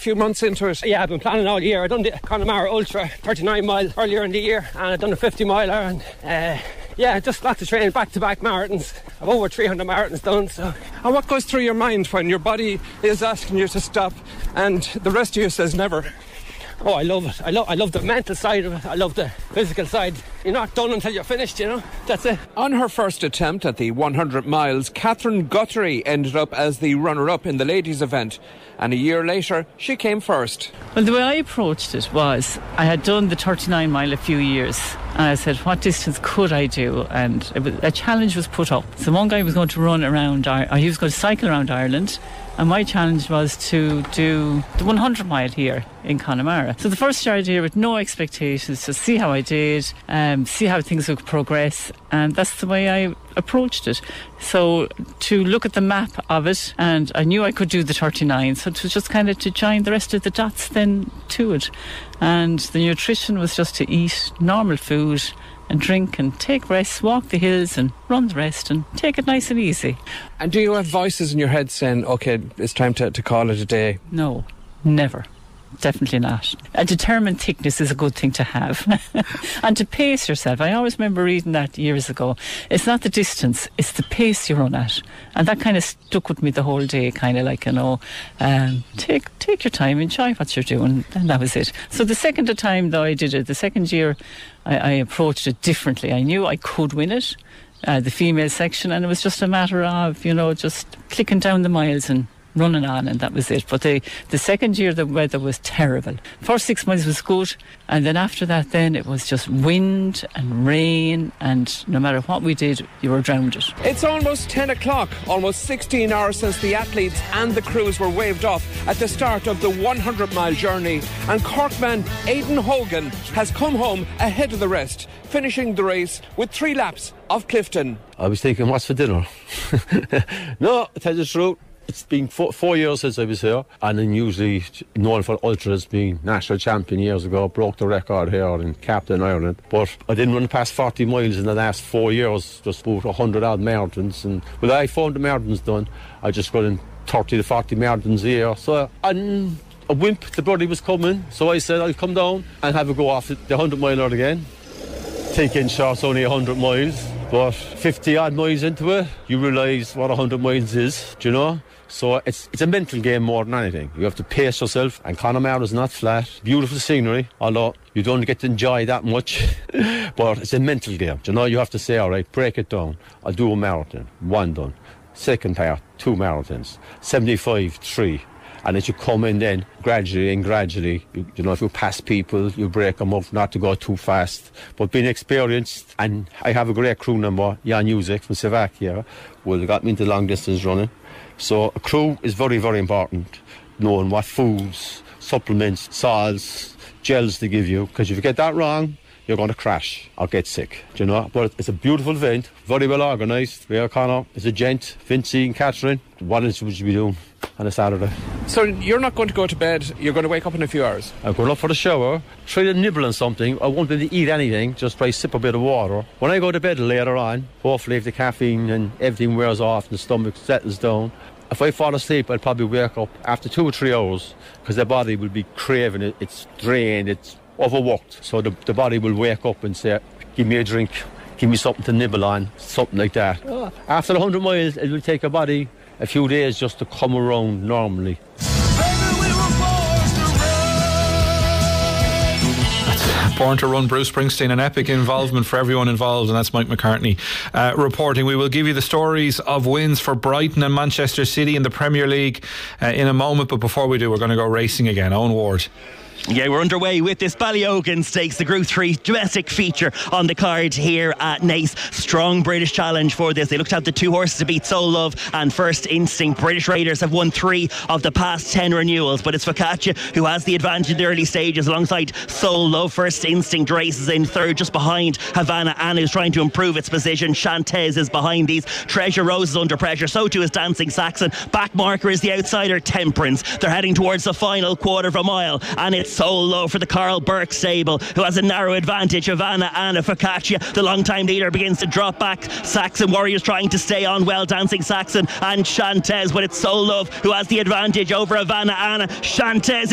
few months into it? Yeah, I've been planning all year. I done the Connemara Ultra 39 mile earlier in the year, and I've done a 50 miler, and just lots of training, back-to-back marathons. I've over 300 marathons done. So. And what goes through your mind when your body is asking you to stop and the rest of you says never? Oh, I love it. I love the mental side of it. I love the physical side. You're not done until you're finished, That's it. On her first attempt at the 100 miles, Catherine Guthrie ended up as the runner-up in the ladies' event. And a year later, she came first. Well, the way I approached it was, I had done the 39 mile a few years. And I said, what distance could I do? And a challenge was put up. So one guy was going to run around, he was going to cycle around Ireland. And my challenge was to do the 100 mile here in Connemara. So the first started here with no expectations, just see how I did, see how things would progress. And that's the way I approached it. So to look at the map of it, and I knew I could do the 39. So it was just kind of to join the rest of the dots then to it. And the nutrition was just to eat normal food and drink and take rests, walk the hills and run the rest and take it nice and easy. And do you have voices in your head saying, OK, it's time to call it a day? No, never. Definitely not. A determined thickness is a good thing to have. And to pace yourself. I always remember reading that years ago. It's not the distance, it's the pace you run at. And that kind of stuck with me the whole day, kind of like, take your time, enjoy what you're doing. And that was it. So the second time though I did it, the second year I approached it differently. I knew I could win it, the female section, and it was just a matter of, just clicking down the miles and running on, and that was it. But the second year the weather was terrible. First 6 months was good, and then after that then it was just wind and rain, and no matter what we did, you were drowned. It's almost 10 o'clock, almost 16 hours since the athletes and the crews were waved off at the start of the 100-mile journey, and Corkman Aidan Hogan has come home ahead of the rest, finishing the race with 3 laps of Clifton. I was thinking, what's for dinner? No, to tell you the truth, it's been 4 years since I was here, and then usually known for ultras, being national champion years ago, broke the record here in Captain Ireland. But I didn't run past 40 miles in the last 4 years, just about 100 odd marathons. And when I found the marathons done, I just got in 30 to 40 marathons a year. So I'm a wimp, the bloody was coming, so I said I'll come down and have a go off the 100 miler again. Thinking sure it's only 100 miles, but 50 odd miles into it, you realise what 100 miles is, do you know? So it's a mental game more than anything. You have to pace yourself, and Connemara is not flat. Beautiful scenery, although you don't get to enjoy that much. But it's a mental game. Do you know, you have to say, all right, break it down. I'll do a marathon, 1 done. Second part, 2 marathons. 75, 3. And as you come in then, gradually, if you pass people, you break them up, not to go too fast. But being experienced, and I have a great crew member, Jan Jusek from Slovakia, who got me into long distance running. So a crew is very, very important, knowing what foods, supplements, salts, gels they give you, because if you get that wrong, you're going to crash or get sick, do you know? But it's a beautiful event, very well organised. Ray O'Connor is a gent, Vincey and Catherine. What else would you be doing on a Saturday? So you're not going to go to bed, you're going to wake up in a few hours? I'm going up for the shower, try to nibble on something. I won't be able to eat anything, just try to sip a bit of water. When I go to bed later on, hopefully if the caffeine and everything wears off and the stomach settles down, if I fall asleep, I'll probably wake up after 2 or 3 hours, because the body will be craving it, it's drained, it's overworked. So the body will wake up and say, give me a drink, give me something to nibble on, something like that. After 100 miles, it will take a body a few days just to come around normally. Born to Run, Bruce Springsteen, an epic involvement for everyone involved, and that's Mike McCartney reporting. We will give you the stories of wins for Brighton and Manchester City in the Premier League in a moment, but before we do, we're going to go racing again. Owen Ward. Yeah, we're underway with this Ballyogan Stakes, the Group 3 domestic feature on the card here at Naas. Strong British challenge for this. They looked at the 2 horses to beat Soul Love and First Instinct. British Raiders have won 3 of the past 10 renewals, but it's Focaccia who has the advantage in the early stages alongside Soul Love. First Instinct races in third, just behind Havana Anna, who's trying to improve its position. Chantez is behind these. Treasure Rose is under pressure, so too is Dancing Saxon. Back marker is the outsider Temperance. They're heading towards the final quarter of a mile, and it's Soul Love for the Carl Burke stable, who has a narrow advantage. Havana Anna. Focaccia, the long-time leader, begins to drop back. Saxon Warriors trying to stay on well. Dancing Saxon and Chantez, but it's Soul Love who has the advantage over Havana Anna. Chantez